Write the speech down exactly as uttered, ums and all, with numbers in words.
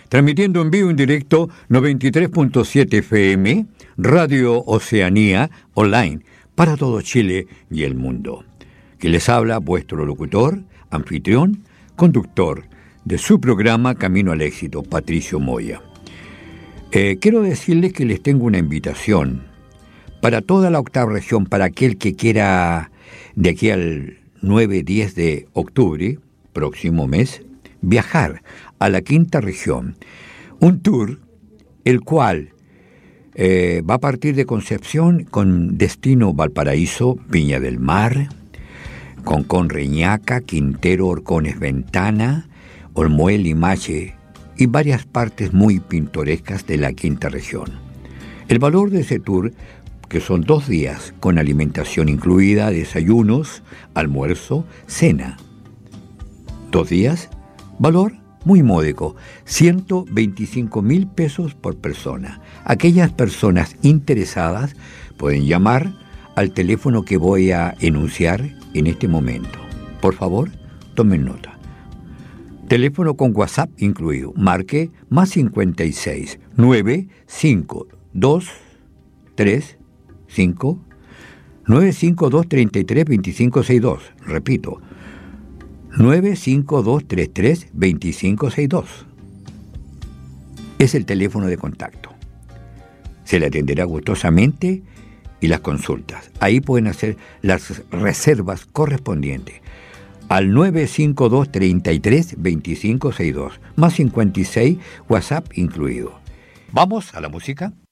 transmitiendo en vivo en directo noventa y tres punto siete F M, Radio Oceanía, online, para todo Chile y el mundo. Que les habla vuestro locutor, anfitrión, conductor de su programa Camino al Éxito, Patricio Moya. Eh, quiero decirles que les tengo una invitación para toda la octava región, para aquel que quiera de aquí al nueve diez de octubre, próximo mes, viajar a la quinta región. Un tour el cual eh, va a partir de Concepción con destino Valparaíso, Viña del Mar, Concón, Reñaca, Quintero, Horcones, Ventana, Olmué, Limache y varias partes muy pintorescas de la quinta región. El valor de ese tour, que son dos días con alimentación incluida, desayunos, almuerzo, cena. Dos días, valor muy módico, ciento veinticinco mil pesos por persona. Aquellas personas interesadas pueden llamar al teléfono que voy a enunciar en este momento. Por favor, tomen nota. Teléfono con WhatsApp incluido. Marque más cincuenta y seis, nueve cinco dos tres cinco nueve cinco dos tres tres dos cinco seis dos. Repito, nueve cinco dos tres tres dos cinco seis dos. Es el teléfono de contacto. Se le atenderá gustosamente y las consultas. Ahí pueden hacer las reservas correspondientes al nueve cinco dos tres tres dos cinco seis dos, más cincuenta y seis, WhatsApp incluido. ¿Vamos a la música?